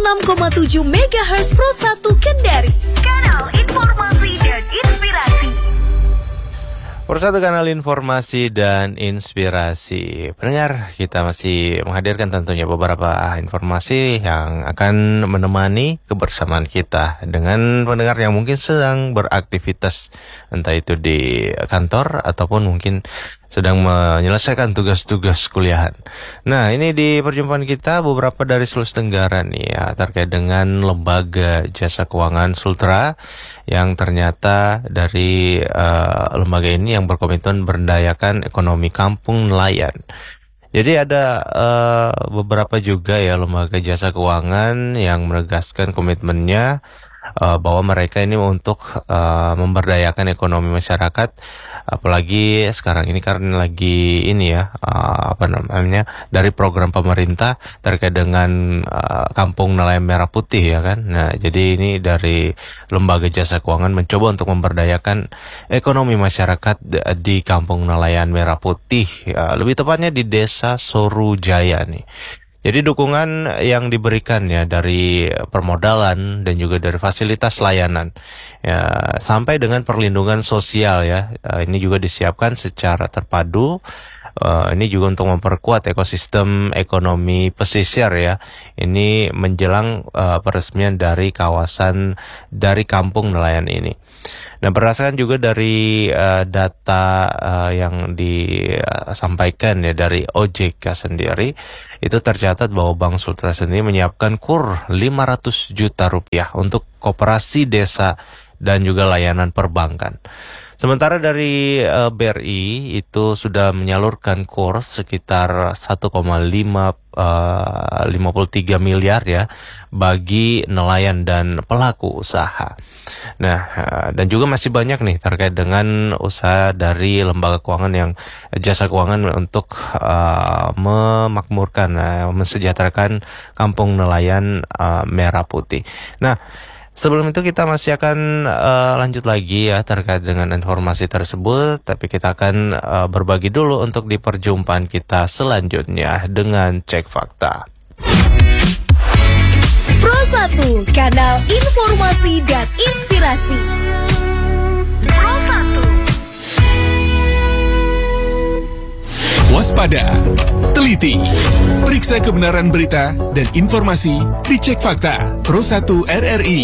106,7 MHz Pro 1 Kendari. Kanal Informasi dan Inspirasi. Persatu kanal informasi dan inspirasi. Pendengar, kita masih menghadirkan tentunya beberapa informasi yang akan menemani kebersamaan kita dengan pendengar yang mungkin sedang beraktivitas, entah itu di kantor ataupun mungkin sedang menyelesaikan tugas-tugas kuliahan. Nah, ini di perjumpaan kita beberapa dari Sulawesi Tenggara nih ya, terkait dengan lembaga jasa keuangan Sultra yang ternyata dari lembaga ini yang berkomitmen berdayakan ekonomi kampung nelayan. Jadi ada beberapa juga ya lembaga jasa keuangan yang menegaskan komitmennya bahwa mereka ini untuk memberdayakan ekonomi masyarakat, apalagi sekarang ini karena lagi ini ya dari program pemerintah terkait dengan kampung nelayan merah putih ya kan. Nah, jadi ini dari lembaga jasa keuangan mencoba untuk memberdayakan ekonomi masyarakat di kampung nelayan merah putih, lebih tepatnya di Desa Sorujaya nih. Jadi dukungan yang diberikan ya dari permodalan dan juga dari fasilitas layanan ya, sampai dengan perlindungan sosial ya, ini juga disiapkan secara terpadu. Ini juga untuk memperkuat ekosistem ekonomi pesisir ya. Ini menjelang peresmian dari kawasan dari kampung nelayan ini. Nah, berdasarkan juga dari data yang disampaikan ya dari OJK sendiri, itu tercatat bahwa Bank Sultra sendiri menyiapkan KUR 500 juta rupiah untuk koperasi desa dan juga layanan perbankan. Sementara dari BRI itu sudah menyalurkan KUR sekitar 1,53 miliar ya bagi nelayan dan pelaku usaha. Nah, dan juga masih banyak nih terkait dengan usaha dari lembaga keuangan yang jasa keuangan untuk memakmurkan, mensejahterakan kampung nelayan merah putih. Nah, sebelum itu kita masih akan lanjut lagi ya terkait dengan informasi tersebut, tapi kita akan berbagi dulu untuk di perjumpaan kita selanjutnya dengan Cek Fakta. Pro 1, kanal informasi dan inspirasi. Pro 1. Waspada, teliti, periksa kebenaran berita dan informasi di Cek Fakta Pro 1 RRI.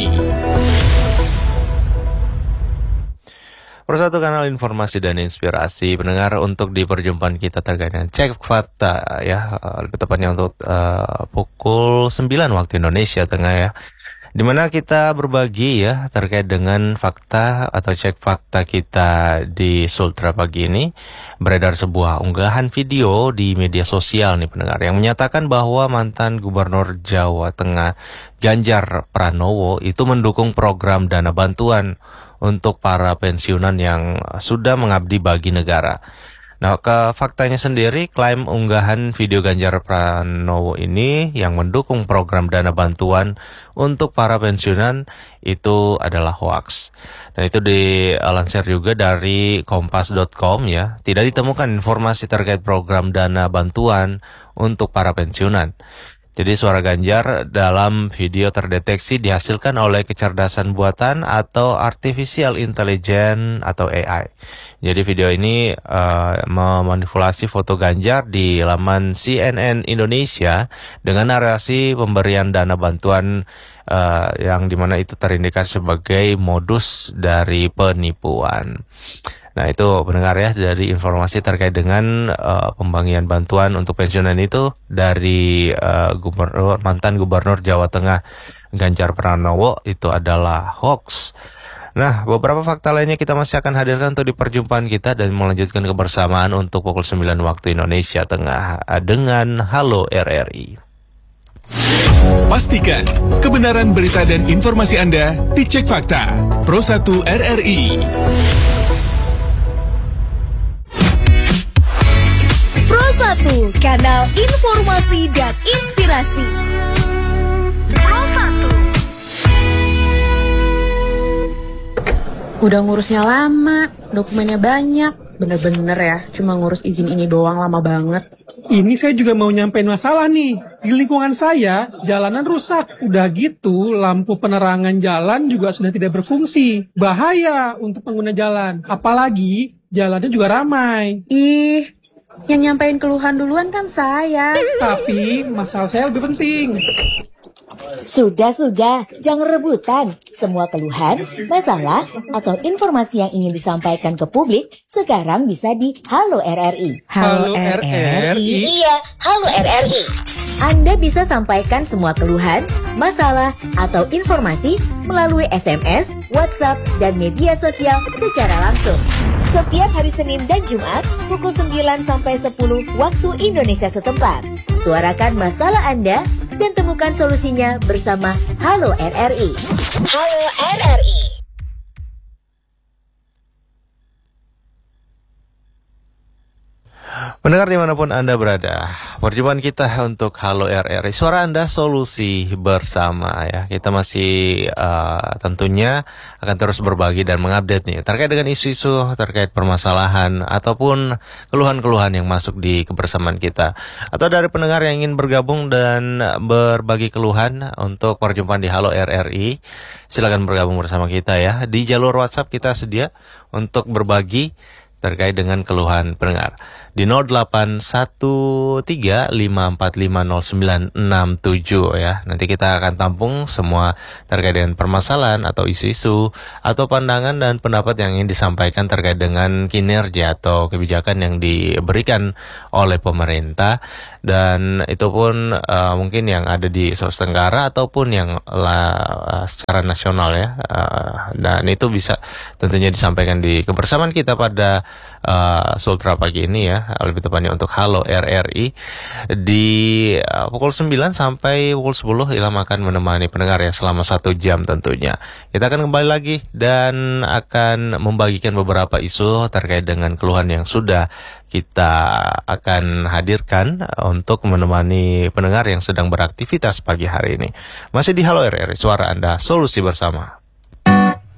Persatu kanal informasi dan inspirasi, pendengar, untuk di perjumpaan kita terkait dengan Cek Fakta ya, lebih tepatnya untuk pukul 9 waktu Indonesia Tengah ya, dimana kita berbagi ya terkait dengan fakta atau cek fakta kita di Sultra pagi ini. Beredar sebuah unggahan video di media sosial nih pendengar, yang menyatakan bahwa mantan Gubernur Jawa Tengah Ganjar Pranowo itu mendukung program dana bantuan untuk para pensiunan yang sudah mengabdi bagi negara. Nah, ke faktanya sendiri, klaim unggahan video Ganjar Pranowo ini yang mendukung program dana bantuan untuk para pensiunan itu adalah hoaks. Dan itu dilansir juga dari kompas.com ya. Tidak ditemukan informasi terkait program dana bantuan untuk para pensiunan. Jadi suara Ganjar dalam video terdeteksi dihasilkan oleh kecerdasan buatan atau artificial intelligence atau AI. Jadi video ini memanipulasi foto Ganjar di laman CNN Indonesia dengan narasi pemberian dana bantuan yang dimana itu terindikasi sebagai modus dari penipuan. Nah, itu pendengar ya dari informasi terkait dengan pembagian bantuan untuk pensiunan itu dari mantan Gubernur Jawa Tengah Ganjar Pranowo itu adalah hoax. Nah, beberapa fakta lainnya kita masih akan hadirkan untuk di perjumpaan kita dan melanjutkan kebersamaan untuk pukul 9 waktu Indonesia Tengah dengan Halo RRI. Pastikan kebenaran berita dan informasi Anda di Cek Fakta Pro 1 RRI. Pro 1, kanal informasi dan inspirasi. Pro 1. Udah ngurusnya lama, dokumennya banyak. Bener-bener ya, cuma ngurus izin ini doang lama banget. Ini saya juga mau nyampein masalah nih. Di lingkungan saya, jalanan rusak. Udah gitu, lampu penerangan jalan juga sudah tidak berfungsi. Bahaya untuk pengguna jalan. Apalagi, jalannya juga ramai. Ih, yang nyampein keluhan duluan kan saya. Tapi, masalah saya lebih penting. Sudah, jangan rebutan. Semua keluhan, masalah, atau informasi yang ingin disampaikan ke publik sekarang bisa di Halo RRI. Halo RRI? Iya, Halo RRI. Anda bisa sampaikan semua keluhan, masalah, atau informasi melalui SMS, WhatsApp, dan media sosial secara langsung. Setiap hari Senin dan Jumat, pukul 9 sampai 10 waktu Indonesia setempat. Suarakan masalah Anda dan temukan solusinya bersama Halo RRI. Halo RRI. Pendengar dimanapun Anda berada, perjumpaan kita untuk Halo RRI, suara Anda solusi bersama ya. Kita masih tentunya akan terus berbagi dan mengupdate nih terkait dengan isu-isu terkait permasalahan ataupun keluhan-keluhan yang masuk di kebersamaan kita. Atau dari pendengar yang ingin bergabung dan berbagi keluhan untuk perjumpaan di Halo RRI, silakan bergabung bersama kita ya. Di jalur WhatsApp kita sedia untuk berbagi terkait dengan keluhan pendengar di 081354500967 ya. Nanti kita akan tampung semua terkait dengan permasalahan atau isu-isu atau pandangan dan pendapat yang ingin disampaikan terkait dengan kinerja atau kebijakan yang diberikan oleh pemerintah, dan itu pun mungkin yang ada di Sulawesi Tenggara ataupun yang secara nasional ya. Dan itu bisa tentunya disampaikan di kebersamaan kita pada Sultra pagi ini ya, lebih tepatnya untuk Halo RRI di pukul 9 sampai pukul 10. Ilham akan menemani pendengar ya selama 1 jam tentunya. Kita akan kembali lagi dan akan membagikan beberapa isu terkait dengan keluhan yang sudah kita akan hadirkan untuk menemani pendengar yang sedang beraktivitas pagi hari ini. Masih di Halo RRI, suara Anda, solusi bersama.